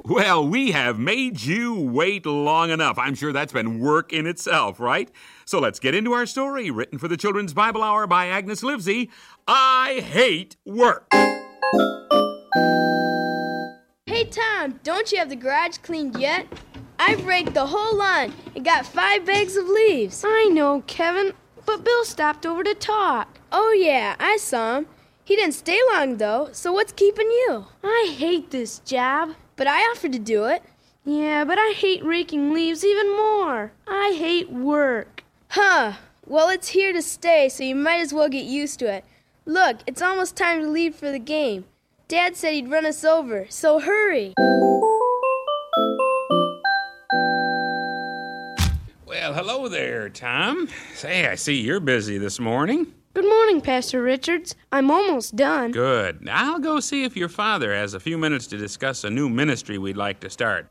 Well, we have made you wait long enough. I'm sure that's been work in itself, right? So let's get into our story, written for the Children's Bible Hour by Agnes Livesey. I hate work. Hey, Tom, don't you have the garage cleaned yet? I've raked the whole lawn and got 5 bags of leaves. I know, Kevin, but Bill stopped over to talk. Oh, yeah, I saw him. He didn't stay long, though, so what's keeping you? I hate this job. But I offered to do it. Yeah, but I hate raking leaves even more. I hate work. Huh. Well, it's here to stay, so you might as well get used to it. Look, it's almost time to leave for the game. Dad said he'd run us over, so hurry. Well, hello there, Tom. Say, I see you're busy this morning. Good morning, Pastor Richards. I'm almost done. Good. I'll go see if your father has a few minutes to discuss a new ministry we'd like to start.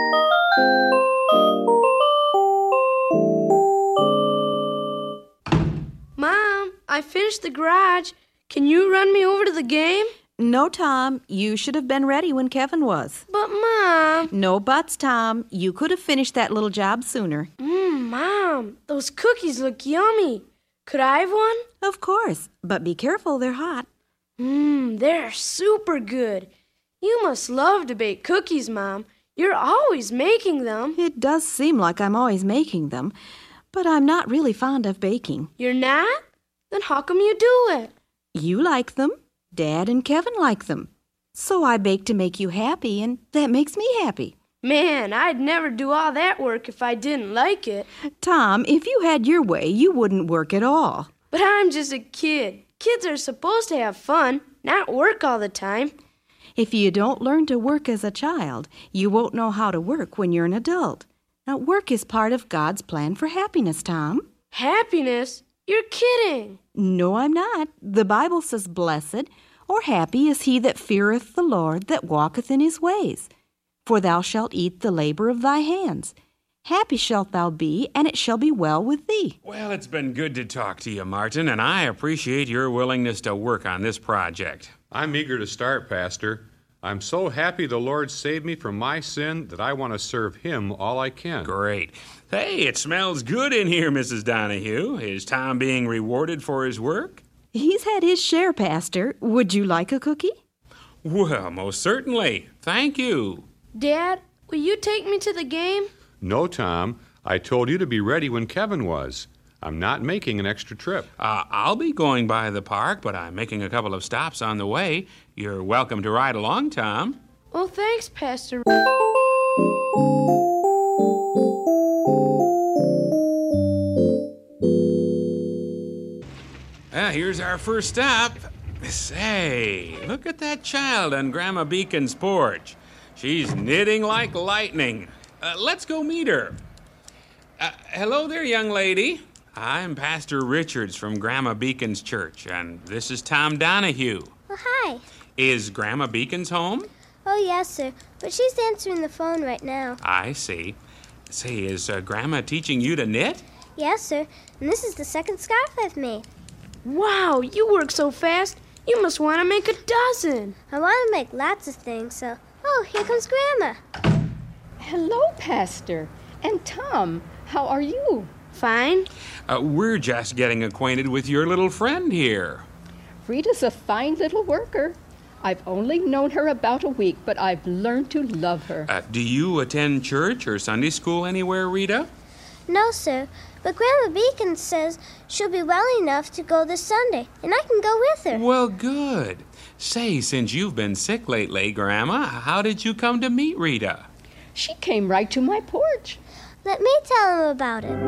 Mom, I finished the garage. Can you run me over to the game? No, Tom. You should have been ready when Kevin was. But, Mom... No buts, Tom. You could have finished that little job sooner. Mom, those cookies look yummy. Could I have one? Of course, but be careful, they're hot. They're super good. You must love to bake cookies, Mom. You're always making them. It does seem like I'm always making them, but I'm not really fond of baking. You're not? Then how come you do it? You like them. Dad and Kevin like them. So I bake to make you happy, and that makes me happy. Man, I'd never do all that work if I didn't like it. Tom, if you had your way, you wouldn't work at all. But I'm just a kid. Kids are supposed to have fun, not work all the time. If you don't learn to work as a child, you won't know how to work when you're an adult. Now, work is part of God's plan for happiness, Tom. Happiness? You're kidding. No, I'm not. The Bible says, "Blessed or happy is he that feareth the Lord, that walketh in his ways. For thou shalt eat the labor of thy hands. Happy shalt thou be, and it shall be well with thee." Well, it's been good to talk to you, Martin, and I appreciate your willingness to work on this project. I'm eager to start, Pastor. I'm so happy the Lord saved me from my sin that I want to serve Him all I can. Great. Hey, it smells good in here, Mrs. Donahue. Is Tom being rewarded for his work? He's had his share, Pastor. Would you like a cookie? Well, most certainly. Thank you. Dad, will you take me to the game? No, Tom. I told you to be ready when Kevin was. I'm not making an extra trip. I'll be going by the park, but I'm making a couple of stops on the way. You're welcome to ride along, Tom. Oh, thanks, Pastor. Here's our first stop. Say, look at that child on Grandma Beacon's porch. She's knitting like lightning. Let's go meet her. Hello there, young lady. I'm Pastor Richards from Grandma Beacon's church, and this is Tom Donahue. Oh, hi. Is Grandma Beacon's home? Oh, yes, sir. But she's answering the phone right now. I see. Say, is Grandma teaching you to knit? Yes, sir. And this is the second scarf I've made. Wow, you work so fast. You must want to make a dozen. I want to make lots of things, so... Oh, here comes Grandma. Hello, Pastor. And Tom, how are you? Fine. We're just getting acquainted with your little friend here. Rita's a fine little worker. I've only known her about a week, but I've learned to love her. Do you attend church or Sunday school anywhere, Rita? No, sir. But Grandma Beacon says she'll be well enough to go this Sunday, and I can go with her. Well, good. Say, since you've been sick lately, Grandma, how did you come to meet Rita? She came right to my porch. Let me tell him about it.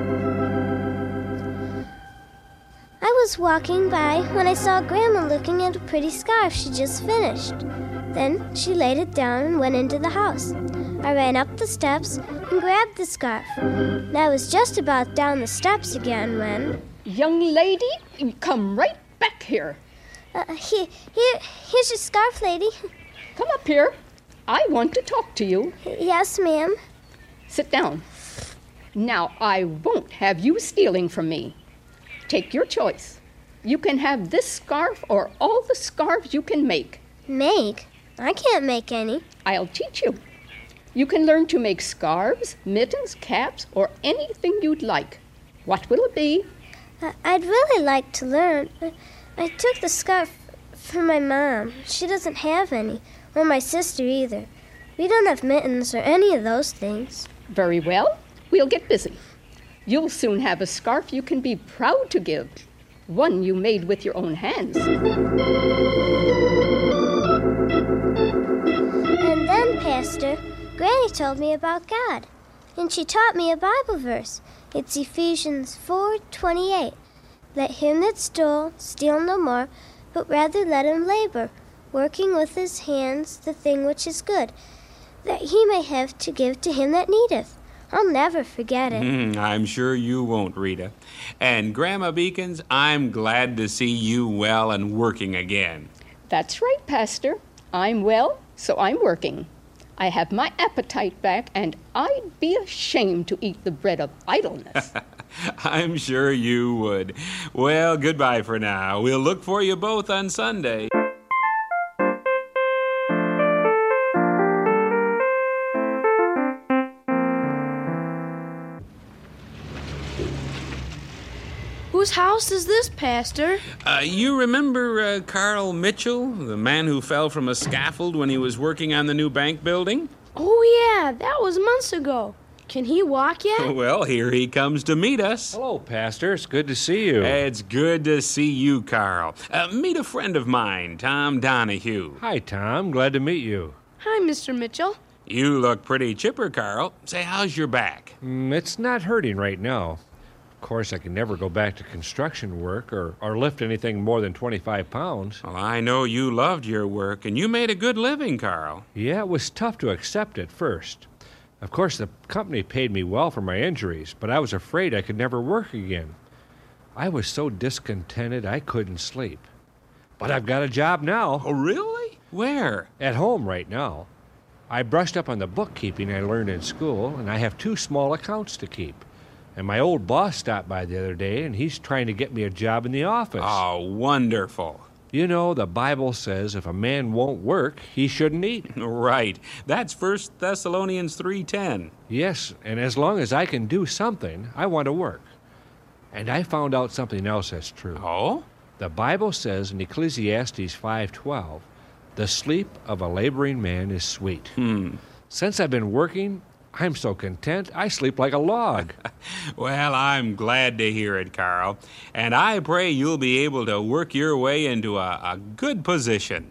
I was walking by when I saw Grandma looking at a pretty scarf she just finished. Then she laid it down and went into the house. I ran up the steps and grabbed the scarf. And I was just about down the steps again when... Young lady, come right back here. Here's your scarf, lady. Come up here. I want to talk to you. Yes, ma'am. Sit down. Now, I won't have you stealing from me. Take your choice. You can have this scarf or all the scarves you can make. Make? I can't make any. I'll teach you. You can learn to make scarves, mittens, caps, or anything you'd like. What will it be? I'd really like to learn. I took the scarf for my mom. She doesn't have any, or my sister either. We don't have mittens or any of those things. Very well. We'll get busy. You'll soon have a scarf you can be proud to give. One you made with your own hands. And then, Pastor, Granny told me about God. And she taught me a Bible verse. It's Ephesians 4:28. Let him that stole steal no more, but rather let him labor, working with his hands the thing which is good, that he may have to give to him that needeth. I'll never forget it. I'm sure you won't, Rita. And Grandma Beacons, I'm glad to see you well and working again. That's right, Pastor. I'm well, so I'm working. I have my appetite back, and I'd be ashamed to eat the bread of idleness. I'm sure you would. Well, goodbye for now. We'll look for you both on Sunday. Whose house is this, Pastor? You remember Carl Mitchell, the man who fell from a scaffold when he was working on the new bank building? Oh, yeah, that was months ago. Can he walk yet? Well, here he comes to meet us. Hello, Pastor. It's good to see you. It's good to see you, Carl. Meet a friend of mine, Tom Donahue. Hi, Tom. Glad to meet you. Hi, Mr. Mitchell. You look pretty chipper, Carl. Say, how's your back? It's not hurting right now. Of course, I can never go back to construction work or lift anything more than 25 pounds. Well, I know you loved your work, and you made a good living, Carl. Yeah, it was tough to accept at first. Of course, the company paid me well for my injuries, but I was afraid I could never work again. I was so discontented I couldn't sleep. But I've got a job now. Oh, really? Where? At home right now. I brushed up on the bookkeeping I learned in school, and I have 2 small accounts to keep. And my old boss stopped by the other day, and he's trying to get me a job in the office. Oh, wonderful. You know, the Bible says if a man won't work, he shouldn't eat. Right. That's 1 Thessalonians 3:10. Yes, and as long as I can do something, I want to work. And I found out something else that's true. Oh? The Bible says in Ecclesiastes 5:12, the sleep of a laboring man is sweet. Since I've been working, I'm so content, I sleep like a log. Well, I'm glad to hear it, Carl. And I pray you'll be able to work your way into a good position.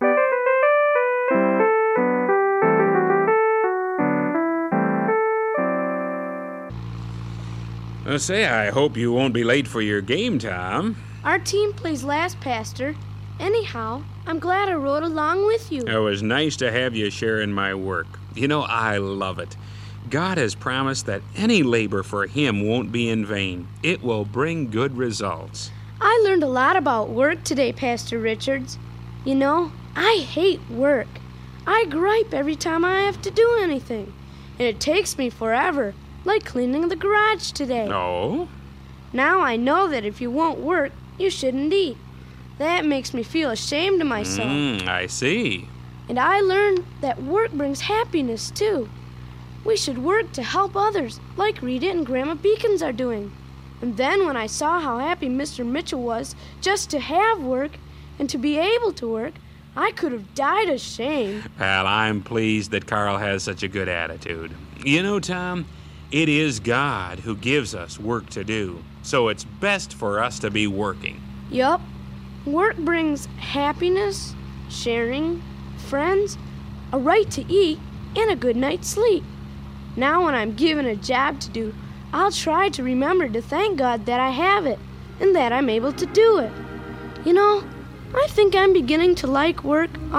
Say, I hope you won't be late for your game, Tom. Our team plays last, Pastor. Anyhow, I'm glad I rode along with you. It was nice to have you sharing my work. You know, I love it. God has promised that any labor for Him won't be in vain. It will bring good results. I learned a lot about work today, Pastor Richards. You know, I hate work. I gripe every time I have to do anything. And it takes me forever, like cleaning the garage today. Oh? Now I know that if you won't work, you shouldn't eat. That makes me feel ashamed of myself. I see. And I learned that work brings happiness, too. We should work to help others, like Rita and Grandma Beacons are doing. And then when I saw how happy Mr. Mitchell was just to have work and to be able to work, I could have died of shame. Well, I'm pleased that Carl has such a good attitude. You know, Tom, it is God who gives us work to do, so it's best for us to be working. Yup. Work brings happiness, sharing, friends, a right to eat, and a good night's sleep. Now when I'm given a job to do, I'll try to remember to thank God that I have it and that I'm able to do it. You know, I think I'm beginning to like work